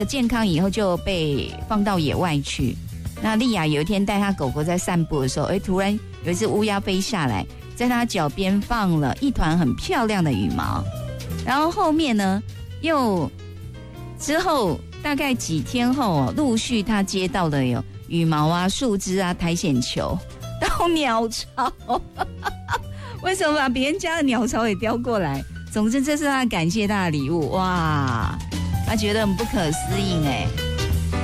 健康以后就被放到野外去。那丽雅有一天带她狗狗在散步的时候，突然有一只乌鸦飞下来，在她脚边放了一团很漂亮的羽毛。然后后面呢，之后大概几天后陆续她接到的有羽毛啊、树枝啊、苔藓球到鸟巢。为什么把别人家的鸟巢也叼过来？总之，这是他感谢他的礼物，哇，他觉得很不可思议哎。